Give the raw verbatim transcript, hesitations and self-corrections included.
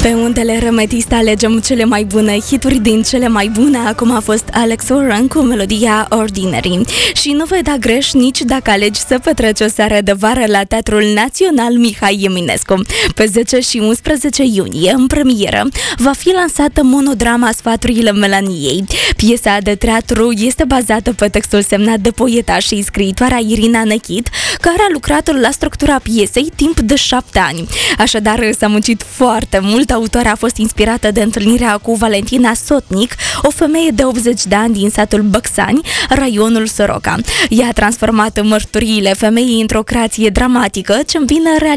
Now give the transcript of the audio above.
Pe undele Remetiste alegem cele mai bune hituri din cele mai bune. Acum a fost Alex Warren cu melodia Ordinary. Și nu vei da greș nici dacă alegi să petreci o seară de vară la Teatrul Național Mihai Eminescu. Pe zece și unsprezece iunie, în premieră, va fi lansată monodrama Sfaturile Melaniei. Piesa de teatru este bazată pe textul semnat de poeta și scriitoarea Irina Nechit, care a lucrat la structura piesei timp de șapte ani. Așadar, s-a muncit foarte mult. Autoarea a fost inspirată de întâlnirea cu Valentina Sotnic, o femeie de optzeci de ani din satul Băcsani, raionul Soroca. Ea a transformat mărturiile femeii într-o creație dramatică ce îmbină